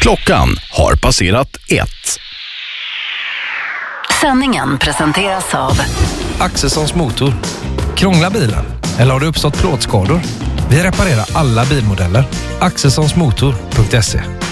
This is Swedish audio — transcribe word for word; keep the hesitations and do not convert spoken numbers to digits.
Klockan har passerat ett. Sändningen presenteras av Axelssons motor. Krångla bilen? Eller har det uppstått plåtskador? Vi reparerar alla bilmodeller. Axelssons motor punkt se.